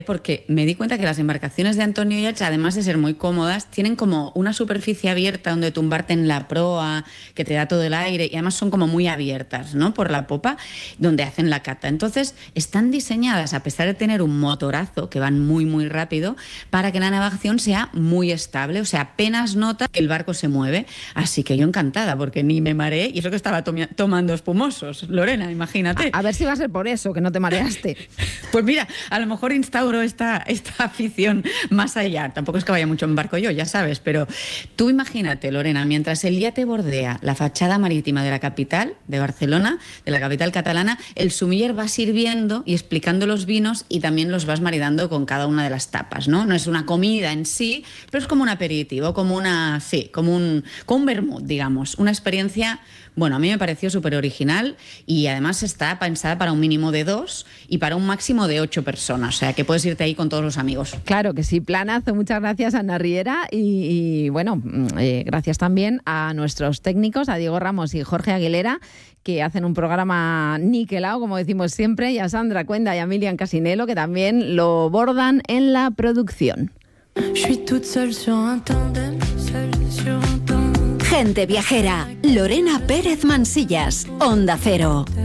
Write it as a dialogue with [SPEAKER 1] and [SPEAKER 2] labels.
[SPEAKER 1] porque me di cuenta que las embarcaciones de Antonio Yacht, además de ser muy cómodas, tienen como una superficie abierta donde tumbarte en la proa, que te da todo el aire, y además son como muy abiertas, ¿no? Por la popa, donde hacen la cata. Entonces, están diseñadas, a pesar de tener un motorazo, que van muy, muy rápido, para que la navegación sea muy estable, o sea, apenas nota que el barco se mueve. Así que yo encantada, porque ni me mareé, y eso que estaba tomando espumosos. Lorena, imagínate.
[SPEAKER 2] A ver si va a ser por eso, que no te mareaste.
[SPEAKER 1] Pues mira, a lo mejor instauro esta afición más allá. Tampoco es que vaya mucho en barco yo, ya sabes, pero tú imagínate, Lorena, mientras el día te bordea la fachada marítima de la capital, de Barcelona, de la capital catalana, el sumiller va sirviendo y explicando los vinos y también los vas maridando con cada una de las tapas, ¿no? No es una comida en sí, pero es como un aperitivo, como un vermut, digamos. Una experiencia, bueno, a mí me pareció súper original y además está pensada para un mínimo de 2 y para un máximo de 8 personas. O sea, que puedes irte ahí con todos los amigos.
[SPEAKER 2] Claro que sí, planazo. Muchas gracias, Ana Riera. Y bueno, gracias también a nuestros técnicos, a Diego Ramos y Jorge Aguilera, que hacen un programa niquelado, como decimos siempre, y a Sandra Cuenda y a Miriam Casinello, que también lo bordan en la producción.
[SPEAKER 3] Gente Viajera, Lorena Pérez Mansillas, Onda Cero.